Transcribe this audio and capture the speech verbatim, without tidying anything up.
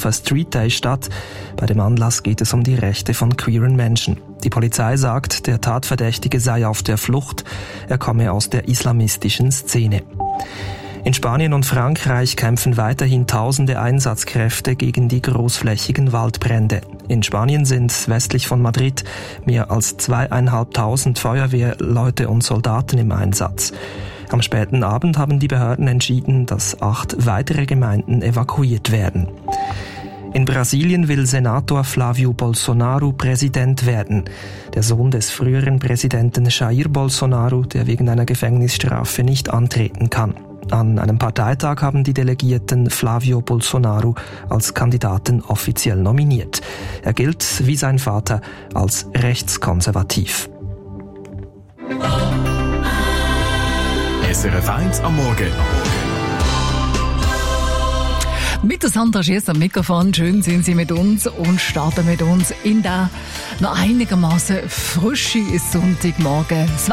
Alpha Street Day statt. Bei dem Anlass geht es um die Rechte von queeren Menschen. Die Polizei sagt, der Tatverdächtige sei auf der Flucht. Er komme aus der islamistischen Szene. In Spanien und Frankreich kämpfen weiterhin tausende Einsatzkräfte gegen die großflächigen Waldbrände. In Spanien sind westlich von Madrid mehr als zweieinhalbtausend Feuerwehrleute und Soldaten im Einsatz. Am späten Abend haben die Behörden entschieden, dass acht weitere Gemeinden evakuiert werden. In Brasilien will Senator Flávio Bolsonaro Präsident werden. Der Sohn des früheren Präsidenten Jair Bolsonaro, der wegen einer Gefängnisstrafe nicht antreten kann. An einem Parteitag haben die Delegierten Flávio Bolsonaro als Kandidaten offiziell nominiert. Er gilt, wie sein Vater, als rechtskonservativ. S R F eins am Morgen. Mit der Sandra Schiess am Mikrofon. Schön sind Sie mit uns und starten mit uns in der noch einigermaßen frischen Sonntagmorgen. Das